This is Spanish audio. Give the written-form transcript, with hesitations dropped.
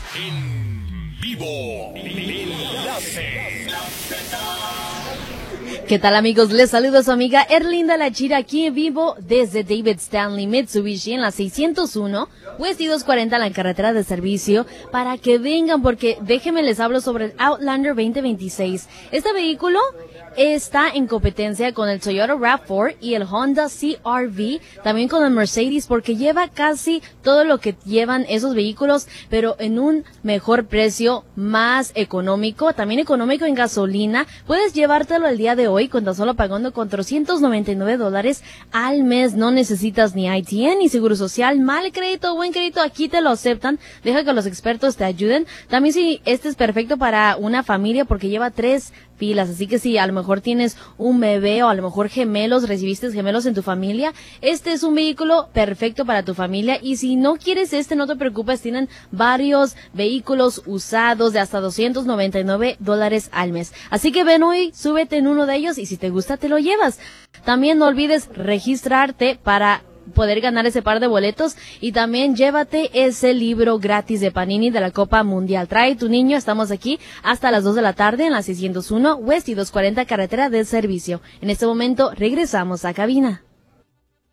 En vivo. Enlace. ¿Qué tal, amigos? Les saludo a su amiga Erlinda La Chira aquí en vivo desde David Stanley Mitsubishi en la 601 West 240 en la carretera de servicio para que vengan, porque déjenme les hablo sobre el Outlander 2026. Este vehículo está en competencia con el Toyota RAV4 y el Honda CR-V, también con el Mercedes, porque lleva casi todo lo que llevan esos vehículos, pero en un mejor precio, más económico, también económico en gasolina. Puedes llevártelo el día de hoy con tan solo pagando $499 al mes. No necesitas ni ITN ni seguro social, mal crédito o buen crédito, aquí te lo aceptan. Deja que los expertos te ayuden. También si este es perfecto para una familia porque lleva 3 filas, así que si a lo mejor tienes un bebé o a lo mejor gemelos, recibiste gemelos en tu familia, este es un vehículo perfecto para tu familia. Y si no quieres este, no te preocupes, tienen varios vehículos usados de hasta $299 al mes. Así que ven hoy, súbete en uno de ellos y si te gusta te lo llevas. También no olvides registrarte para poder ganar ese par de boletos y también llévate ese libro gratis de Panini de la Copa Mundial. Trae tu niño, estamos aquí hasta las 2 de la tarde en la 601 West y 240 carretera de servicio. En este momento regresamos a cabina.